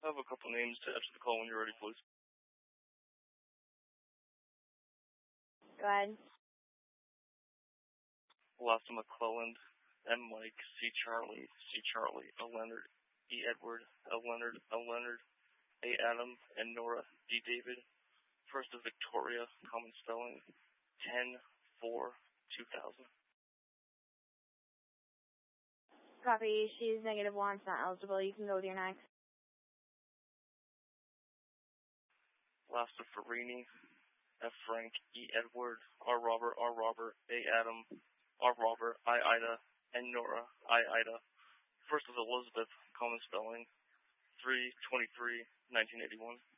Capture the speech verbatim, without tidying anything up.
I have a couple names to answer the call when you're ready, please. Go ahead. Lasta McClelland, M. Mike, C. Charlie, C. Charlie, L. Leonard, E. Edward, L. Leonard, L. Leonard, A. Adam, and Nora, D. David. First of Victoria, common spelling, ten four two thousand. Copy. She's negative one. It's not eligible. You can go with your next. Lasta Farini, F. Frank, E. Edward, R. Robert, R. Robert, A. Adam, R. Robert, I. Ida, and Nora, I. Ida. First of Elizabeth, common spelling, three twenty-three nineteen eighty-one.